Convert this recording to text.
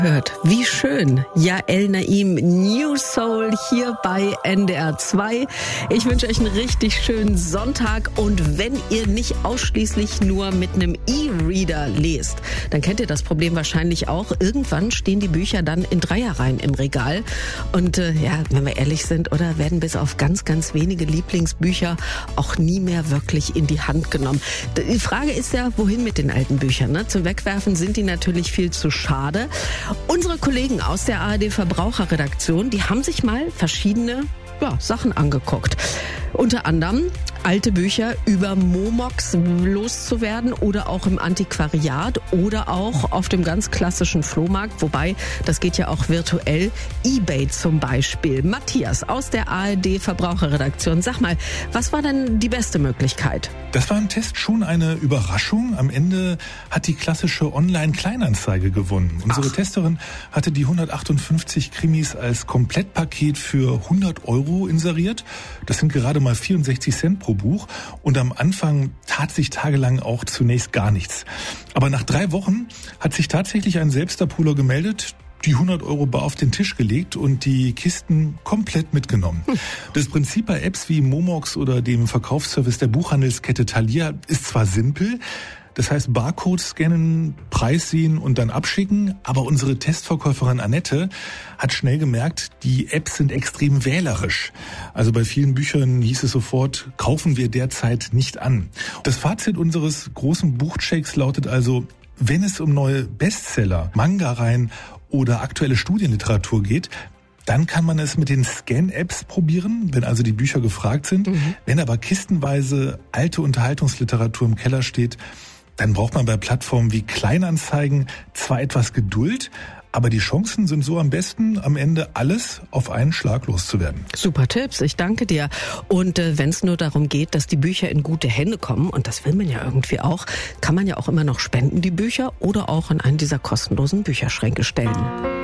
Hört, wie schön. Yael Naim, New Soul hier bei NDR 2. Ich wünsche euch einen richtig schönen Sonntag und wenn ihr nicht ausschließlich nur mit einem E-Reader lest, dann kennt ihr das Problem wahrscheinlich auch. Irgendwann stehen die Bücher dann in Dreierreihen im Regal und wenn wir ehrlich sind, oder werden bis auf ganz, ganz wenige Lieblingsbücher auch nie mehr wirklich in die Hand genommen. Die Frage ist ja, wohin mit den alten Büchern? Ne? Zum Wegwerfen sind die natürlich viel zu schade. Unsere Kollegen aus der ARD Verbraucherredaktion, die haben sich mal verschiedene Sachen angeguckt. Unter anderem alte Bücher über Momox loszuwerden oder auch im Antiquariat oder auch auf dem ganz klassischen Flohmarkt. Wobei, das geht ja auch virtuell. eBay zum Beispiel. Matthias aus der ARD Verbraucherredaktion. Sag mal, was war denn die beste Möglichkeit? Das war im Test schon eine Überraschung. Am Ende hat die klassische Online-Kleinanzeige gewonnen. Unsere Testerin hatte die 158 Krimis als Komplettpaket für 100 € inseriert. Das sind gerade mal 64 Cent pro Buch. Und am Anfang tat sich tagelang auch zunächst gar nichts. Aber nach 3 Wochen hat sich tatsächlich ein Selbstabholer gemeldet, die 100 € bar auf den Tisch gelegt und die Kisten komplett mitgenommen. Das Prinzip bei Apps wie Momox oder dem Verkaufsservice der Buchhandelskette Thalia ist zwar simpel, das heißt Barcode scannen, Preis sehen und dann abschicken, aber unsere Testverkäuferin Annette hat schnell gemerkt, die Apps sind extrem wählerisch. Also bei vielen Büchern hieß es sofort, kaufen wir derzeit nicht an. Das Fazit unseres großen Buchchecks lautet also, wenn es um neue Bestseller, Manga-Reihen oder aktuelle Studienliteratur geht, dann kann man es mit den Scan-Apps probieren, wenn also die Bücher gefragt sind. Wenn aber kistenweise alte Unterhaltungsliteratur im Keller steht, dann braucht man bei Plattformen wie Kleinanzeigen zwar etwas Geduld, aber die Chancen sind so am besten, am Ende alles auf einen Schlag loszuwerden. Super Tipps, ich danke dir. Und wenn es nur darum geht, dass die Bücher in gute Hände kommen, und das will man ja irgendwie auch, kann man ja auch immer noch spenden, die Bücher, oder auch in einen dieser kostenlosen Bücherschränke stellen.